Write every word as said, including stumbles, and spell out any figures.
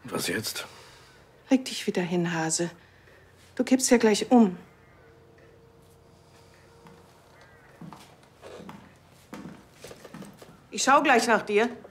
Was jetzt? Leg dich wieder hin, Hase. Du kippst ja gleich um. Ich schau gleich nach dir.